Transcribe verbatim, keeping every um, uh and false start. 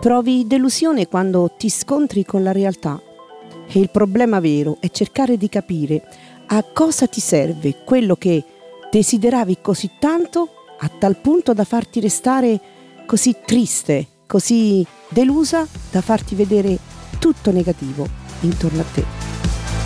Provi delusione quando ti scontri con la realtà e il problema vero è cercare di capire a cosa ti serve quello che desideravi così tanto a tal punto da farti restare così triste, così delusa da farti vedere tutto negativo intorno a te.